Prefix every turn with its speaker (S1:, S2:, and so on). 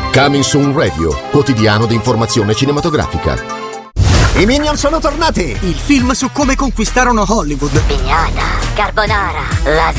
S1: Coming Soon Radio, quotidiano di informazione cinematografica.
S2: I Minion sono tornati!
S3: Il film su come conquistarono Hollywood.
S4: Pignata, carbonara, lasagne.